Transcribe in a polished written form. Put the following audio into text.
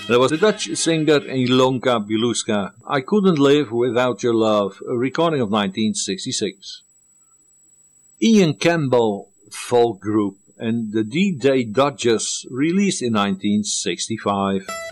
That was the Dutch singer Ilonka Biluska. I Couldn't Live Without Your Love, a recording of 1966. Ian Campbell folk group and the D-Day Dodgers, released in 1965.